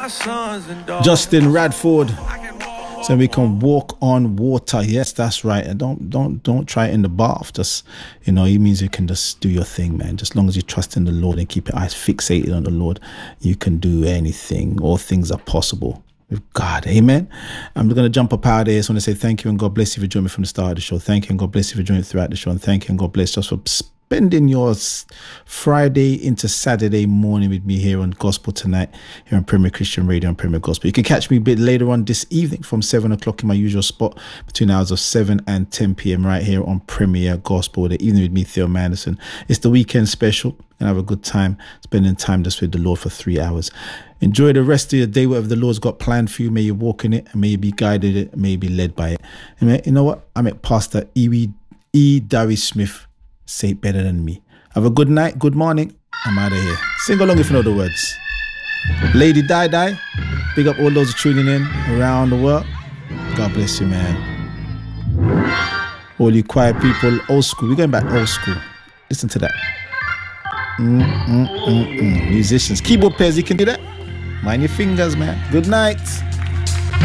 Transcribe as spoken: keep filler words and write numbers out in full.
Justin Radford. So we can walk on water. Yes, that's right. And don't don't don't try it in the bath. Just, you know, it means you can just do your thing, man. Just as long as you trust in the Lord and keep your eyes fixated on the Lord, you can do anything. All things are possible with God. Amen. I'm going to jump up out of here. I just want to say thank you and God bless you for joining me from the start of the show. Thank you and God bless you for joining me throughout the show. And thank you and God bless just for spending your Friday into Saturday morning with me here on Gospel Tonight, here on Premier Christian Radio and Premier Gospel. You can catch me a bit later on this evening from seven o'clock in my usual spot between the hours of seven and ten p.m. right here on Premier Gospel. The evening with me, Theo Manderson. It's the weekend special and have a good time spending time just with the Lord for three hours. Enjoy the rest of your day, whatever the Lord's got planned for you. May you walk in it, and may you be guided it, may you be led by it. And you know what? I'm at Pastor E. E. Darius Smith. Say it better than me. Have a good night, good morning. I'm out of here. Sing along if you know the words. Lady Di Di, big up all those tuning in around the world. God bless you, man. All you quiet people, old school. We're going back old school. Listen to that. Mm, mm, mm, mm. Musicians, keyboard players, you can do that. Mind your fingers, man. Good night.